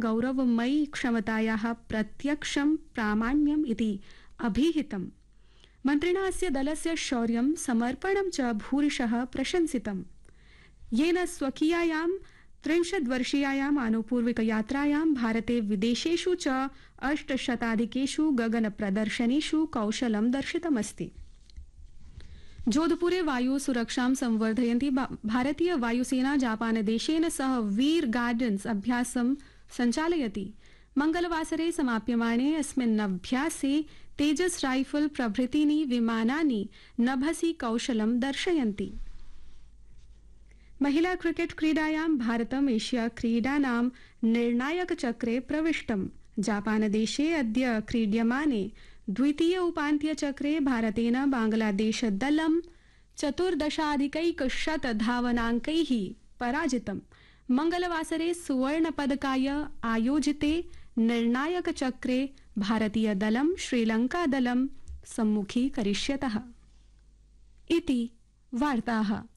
गौरवमयी क्षमतायाः प्रत्यक्षं प्रामाण्यम् इति अभिहितम्। मन्त्रिणा अस्य दलस्य शौर्यं समर्पणं च भूरिशः प्रशंसितम्, येन स्वकीयायां 30-वर्षीयायाम् आनुपूर्विकयात्रायां भारते विदेशेषु च 800 गगनप्रदर्शनेषु कौशलं दर्शितमस्ति। जोधपुरे वायुसुरक्षां संवर्धयन्ती भारतीय वायुसेना जापानदेशेन सह वीर गार्डन्स अभ्यासं सञ्चालयति। मंगलवासरे समाप्यमाणे अस्मिन् अभ्यासे तेजस राइफल प्रभृतीनि विमानानि नभसि कौशलं दर्शयन्ति। महिला क्रिकेट क्रीडायां भारतम् एशिया क्रीडानां निर्णायकचक्रे प्रविष्टम्। जापानदेशे अद्य क्रीड्यमाने द्वितीय उपान्त्यचक्रे भारतेन बांग्लादेश दलं 14,100 धावनाङ्कैः पराजितम्। मंगलवासरे सुवर्णपदकाय आयोजिते निर्णायकचक्रे भारतीय दलं श्रीलंका दलं सम्मुखीकरिष्यतः। इति वार्ताः।